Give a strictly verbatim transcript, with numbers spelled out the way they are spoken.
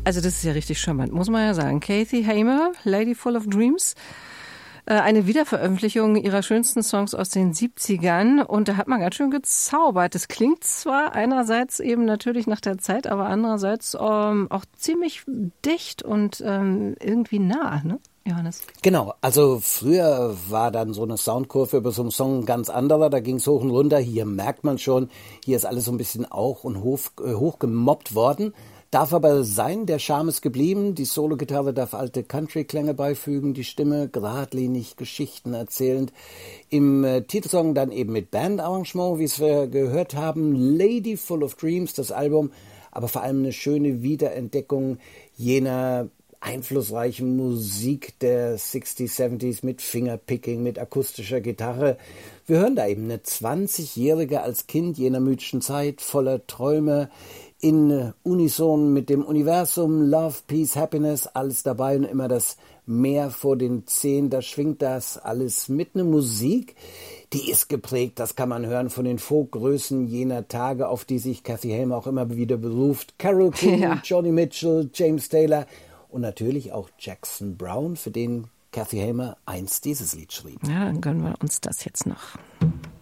Also das ist ja richtig charmant, muss man ja sagen. Kathy Hamer, Lady Full of Dreams. Eine Wiederveröffentlichung ihrer schönsten Songs aus den siebzigern und da hat man ganz schön gezaubert. Das klingt zwar einerseits eben natürlich nach der Zeit, aber andererseits ähm, auch ziemlich dicht und ähm, irgendwie nah, ne, Johannes? Genau, also früher war dann so eine Soundkurve über so einen Song ganz anderer, da ging es hoch und runter. Hier merkt man schon, hier ist alles so ein bisschen auch und hoch, äh, hoch gemobbt worden. Darf aber sein, der Charme ist geblieben, die Solo-Gitarre darf alte Country-Klänge beifügen, die Stimme geradlinig, Geschichten erzählend. Im äh, Titelsong dann eben mit Bandarrangement, wie es wir gehört haben, Lady Full of Dreams, das Album, aber vor allem eine schöne Wiederentdeckung jener einflussreichen Musik der sechziger, siebziger mit Fingerpicking, mit akustischer Gitarre. Wir hören da eben eine zwanzigjährige als Kind jener mythischen Zeit, voller Träume, in Unison mit dem Universum, Love, Peace, Happiness, alles dabei und immer das Meer vor den Zehen, da schwingt das alles mit einer Musik, die ist geprägt, das kann man hören, von den Folkgrößen jener Tage, auf die sich Kathy Hamer auch immer wieder beruft. Carole King, ja. Joni Mitchell, James Taylor und natürlich auch Jackson Browne, für den Kathy Hamer einst dieses Lied schrieb. Ja, dann gönnen wir uns das jetzt noch.